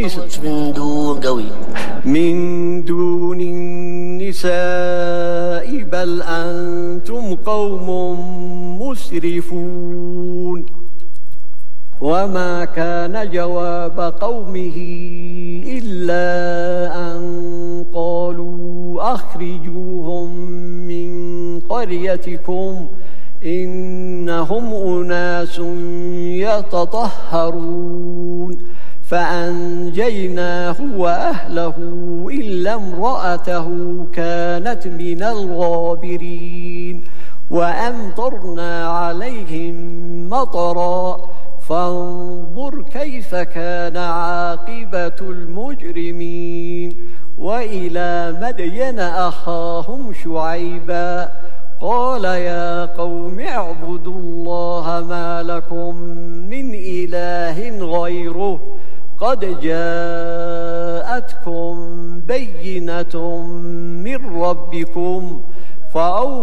من دون النساء بل أنتم قوم مسرفون وما كان جواب قومه إلا أن قالوا أخرجوهم من قريتكم إنهم أناس يتطهرون فأنجيناه وأهله إلا امرأته كانت من الغابرين وأمطرنا عليهم مطرا فانظر كيف كان عاقبة المجرمين وإلى مدين أخاهم شعيبا قال يا قوم اعبدوا الله ما لكم من إله غيره قد جاءتكم بينة من ربكم